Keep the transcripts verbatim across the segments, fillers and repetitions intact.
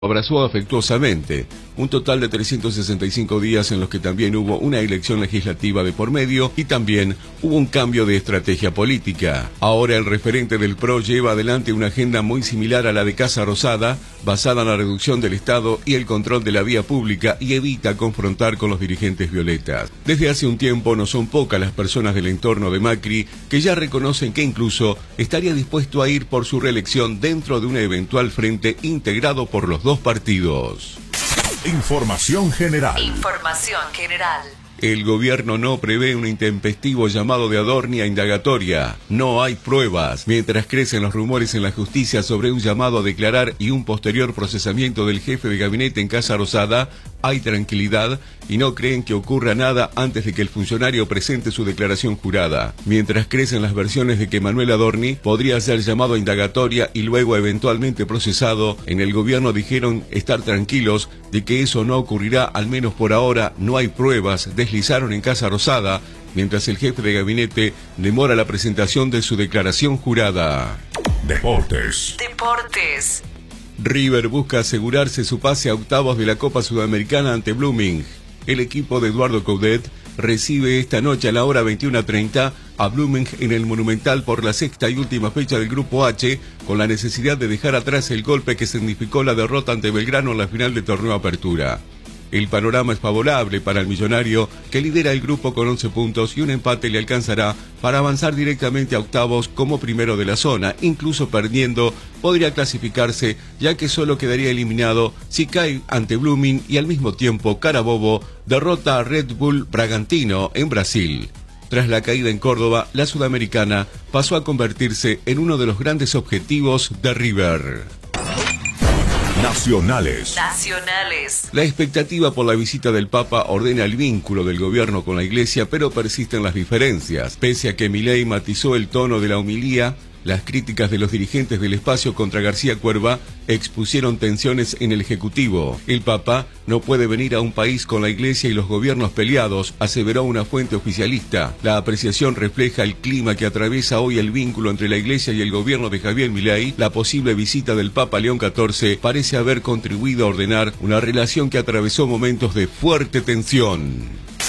abrazó afectuosamente, un total de trescientos sesenta y cinco días en los que también hubo una elección legislativa de por medio y también hubo un cambio de estrategia política. Ahora el referente del P R O lleva adelante una agenda muy similar a la de Casa Rosada, basada en la reducción del Estado y el control de la vía pública, y evita confrontar con los dirigentes violetas. Desde hace un tiempo no son pocas las personas del entorno de Macri que ya reconocen que incluso estaría dispuesto a ir por su reelección dentro de un eventual frente integrado por los dos partidos. Información general. Información general. El gobierno no prevé un intempestivo llamado de Adorni a indagatoria. No hay pruebas. Mientras crecen los rumores en la justicia sobre un llamado a declarar y un posterior procesamiento del jefe de gabinete en Casa Rosada, hay tranquilidad y no creen que ocurra nada antes de que el funcionario presente su declaración jurada. Mientras crecen las versiones de que Manuel Adorni podría ser llamado a indagatoria y luego eventualmente procesado, en el gobierno dijeron estar tranquilos de que eso no ocurrirá, al menos por ahora. No hay pruebas, deslizaron en Casa Rosada, mientras el jefe de gabinete demora la presentación de su declaración jurada. Deportes. Deportes. River busca asegurarse su pase a octavos de la Copa Sudamericana ante Blooming. El equipo de Eduardo Coudet recibe esta noche a la hora veintiuna treinta a Blooming en el Monumental por la sexta y última fecha del Grupo H, con la necesidad de dejar atrás el golpe que significó la derrota ante Belgrano en la final del torneo Apertura. El panorama es favorable para el millonario, que lidera el grupo con once puntos, y un empate le alcanzará para avanzar directamente a octavos como primero de la zona. Incluso perdiendo, podría clasificarse, ya que solo quedaría eliminado si cae ante Blooming y al mismo tiempo Carabobo derrota a Red Bull Bragantino en Brasil. Tras la caída en Córdoba, la Sudamericana pasó a convertirse en uno de los grandes objetivos de River. Nacionales. Nacionales. La expectativa por la visita del Papa ordena el vínculo del gobierno con la Iglesia, pero persisten las diferencias. Pese a que Milei matizó el tono de la homilía, las críticas de los dirigentes del espacio contra García Cuerva expusieron tensiones en el Ejecutivo. El Papa no puede venir a un país con la Iglesia y los gobiernos peleados, aseveró una fuente oficialista. La apreciación refleja el clima que atraviesa hoy el vínculo entre la Iglesia y el gobierno de Javier Milei. La posible visita del Papa León catorce parece haber contribuido a ordenar una relación que atravesó momentos de fuerte tensión.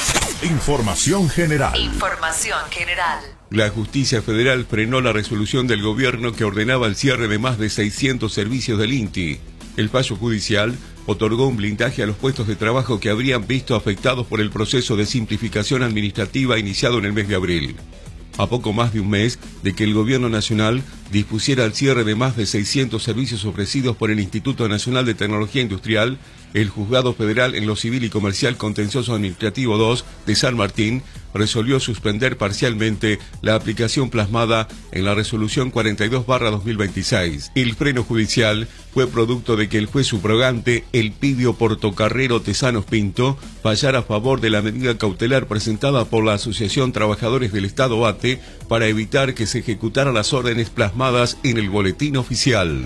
Información general. Información general. La justicia federal frenó la resolución del gobierno que ordenaba el cierre de más de seiscientos servicios del I N T I. El fallo judicial otorgó un blindaje a los puestos de trabajo que habrían visto afectados por el proceso de simplificación administrativa iniciado en el mes de abril. A poco más de un mes de que el gobierno nacional dispusiera el cierre de más de seiscientos servicios ofrecidos por el Instituto Nacional de Tecnología Industrial, el Juzgado Federal en lo Civil y Comercial Contencioso Administrativo dos de San Martín resolvió suspender parcialmente la aplicación plasmada en la resolución cuarenta y dos barra dos mil veintiséis. El freno judicial fue producto de que el juez subrogante Elpidio Portocarrero Tesanos Pinto fallara a favor de la medida cautelar presentada por la Asociación Trabajadores del Estado A T E para evitar que se ejecutaran las órdenes plasmadas en el boletín oficial.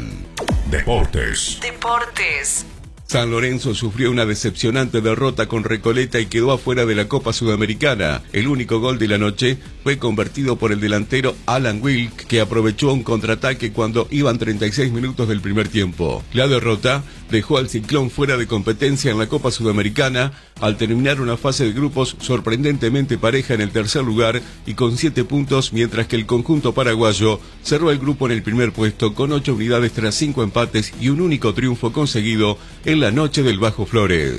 Deportes. Deportes. San Lorenzo sufrió una decepcionante derrota con Recoleta y quedó afuera de la Copa Sudamericana. El único gol de la noche fue convertido por el delantero Alan Wilk, que aprovechó un contraataque cuando iban treinta y seis minutos del primer tiempo. La derrota dejó al Ciclón fuera de competencia en la Copa Sudamericana al terminar una fase de grupos sorprendentemente pareja en el tercer lugar y con siete puntos, mientras que el conjunto paraguayo cerró el grupo en el primer puesto con ocho unidades tras cinco empates y un único triunfo conseguido en la noche del Bajo Flores.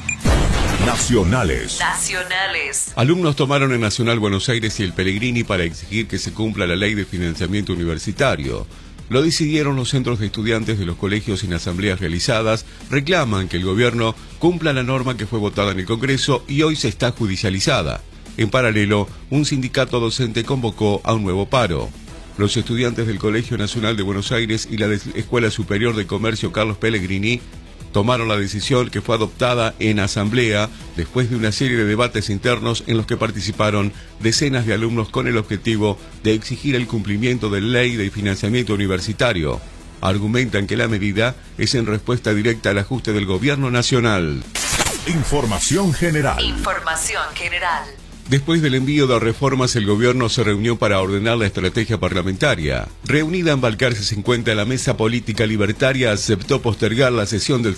Nacionales. Nacionales. Alumnos tomaron en Nacional Buenos Aires y el Pellegrini para exigir que se cumpla la ley de financiamiento universitario. Lo decidieron los centros de estudiantes de los colegios en asambleas realizadas. Reclaman que el gobierno cumpla la norma que fue votada en el Congreso y hoy se está judicializada. En paralelo, un sindicato docente convocó a un nuevo paro. Los estudiantes del Colegio Nacional de Buenos Aires y la de Escuela Superior de Comercio Carlos Pellegrini tomaron la decisión que fue adoptada en asamblea después de una serie de debates internos en los que participaron decenas de alumnos con el objetivo de exigir el cumplimiento de la ley de financiamiento universitario. Argumentan que la medida es en respuesta directa al ajuste del gobierno nacional. Información general. Información general. Después del envío de reformas, el gobierno se reunió para ordenar la estrategia parlamentaria. Reunida en Balcarce cincuenta, la mesa política libertaria aceptó postergar la sesión del